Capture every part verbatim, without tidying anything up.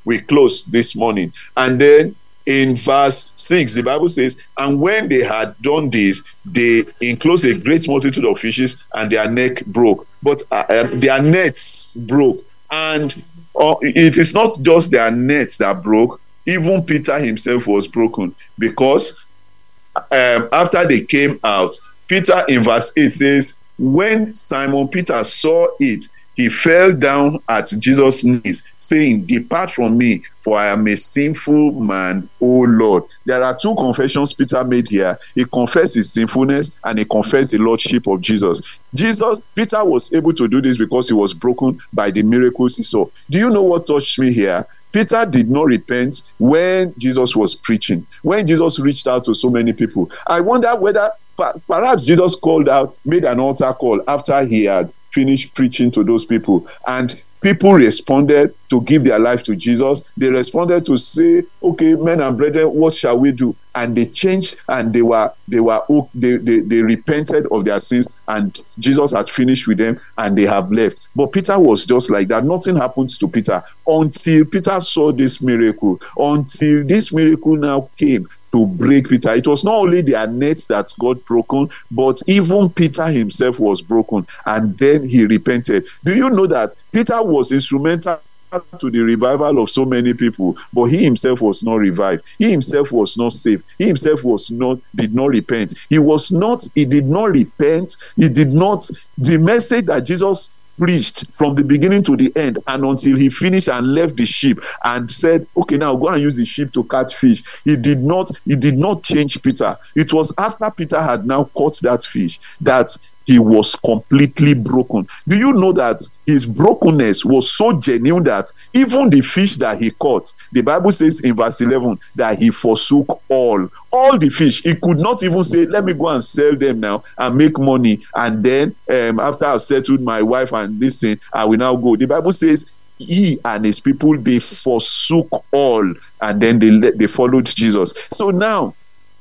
we close this morning. And then in verse six, the Bible says, and when they had done this, they enclosed a great multitude of fishes, and their neck broke. But uh, um, their nets broke. And uh, it is not just their nets that broke. Even Peter himself was broken, because um, after they came out, Peter in verse eight says, when Simon Peter saw it, he fell down at Jesus' knees, saying, depart from me, for I am a sinful man, O Lord. There are two confessions Peter made here. He confessed his sinfulness, and he confessed the lordship of Jesus. Jesus, Peter was able to do this because he was broken by the miracles he saw. Do you know what touched me here? Peter did not repent when Jesus was preaching, when Jesus reached out to so many people. I wonder whether perhaps Jesus called out, made an altar call after he had finished preaching to those people, and people responded to give their life to Jesus. They responded to say, okay, men and brethren, what shall we do? And they changed, and they were they were they, they, they repented of their sins, and Jesus had finished with them, and they have left. But Peter was just like that. Nothing happened to Peter until Peter saw this miracle, until this miracle now came to break Peter. It was not only their nets that got broken, but even Peter himself was broken, and then he repented. Do you know that Peter was instrumental to the revival of so many people, but he himself was not revived. He himself was not saved. He himself was not, did not repent. He was not, he did not repent. He did not, the message that Jesus preached from the beginning to the end, and until he finished and left the ship and said, okay, now go and use the ship to catch fish. He did not, he did not change Peter. It was after Peter had now caught that fish that he was completely broken. Do you know that his brokenness was so genuine that even the fish that he caught, the Bible says in verse eleven that he forsook all, all the fish. He could not even say, let me go and sell them now and make money, and then um, after I've settled my wife and this thing, I will now go. The Bible says he and his people, they forsook all, and then they they followed Jesus. So now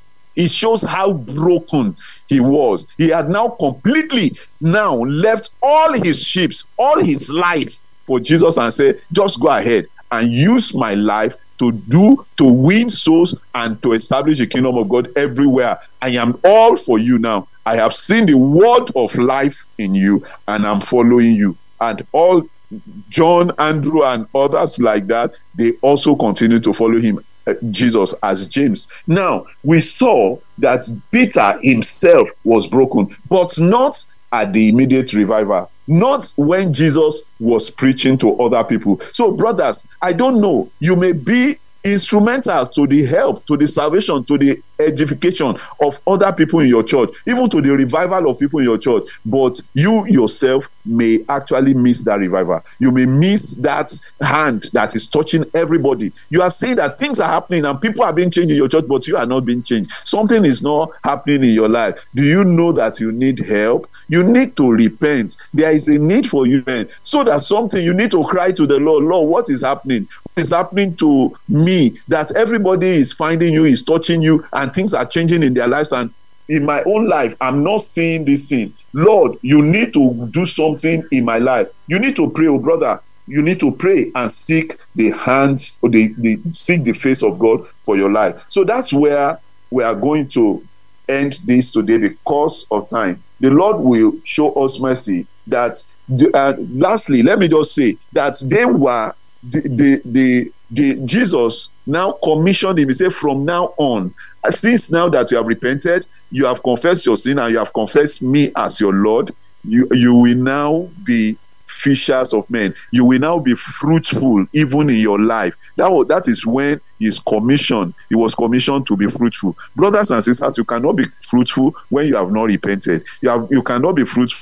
it shows how broken he was. He had now completely now left all his sheep, all his life for Jesus, and said, just go ahead and use my life to do, to win souls and to establish the kingdom of God everywhere. I am all for you now. I have seen the word of life in you, and I'm following you. And all John, Andrew, and others like that, they also continue to follow him. Jesus as James. Now, we saw that Peter himself was broken, but not at the immediate revival, not when Jesus was preaching to other people. So, brothers, I don't know, you may be instrumental to the help, to the salvation, to the edification of other people in your church, even to the revival of people in your church, but you yourself may actually miss that revival. You may miss that hand that is touching everybody. You are saying that things are happening and people are being changed in your church, but you are not being changed. Something is not happening in your life. Do you know that you need help? You need to repent. There is a need for you, man. So that something, you need to cry to the Lord, Lord, what is happening? What is happening to me that everybody is finding you, is touching you, and things are changing in their lives, and in my own life I'm not seeing this thing. Lord, you need to do something in my life. You need to pray, oh brother. You need to pray and seek the hands, or the, the seek the face of God for your life. So that's where we are going to end this today because of time. The Lord will show us mercy. That uh, lastly, let me just say that they were the the, the The, Jesus now commissioned him. He said, from now on, since now that you have repented, you have confessed your sin, and you have confessed me as your Lord, you, you will now be fishers of men. You will now be fruitful even in your life. That, was, that is when he's commissioned. He was commissioned to be fruitful. Brothers and sisters, you cannot be fruitful when you have not repented. You, have, you cannot be fruitful.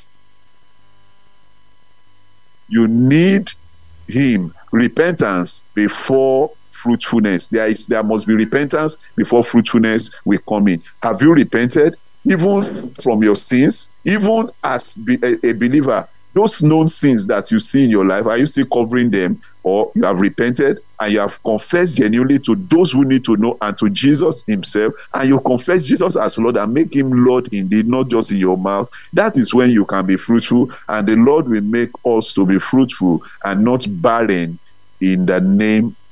You need him. Repentance before fruitfulness. There is, there must be repentance before fruitfulness will come in. Have you repented, even from your sins, even as be, a, a believer? Those known sins that you see in your life, are you still covering them, or you have repented and you have confessed genuinely to those who need to know and to Jesus himself, and you confess Jesus as Lord and make him Lord indeed, not just in your mouth? That is when you can be fruitful, and the Lord will make us to be fruitful and not barren, in the name